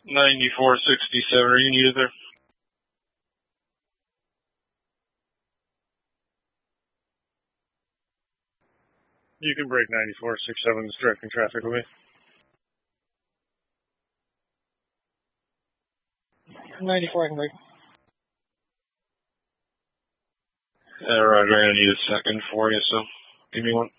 9467, are you needed there? You can break 9467, it's directing traffic with me. 94, I can break. Roger, I'm going to need a second for you, so give me one.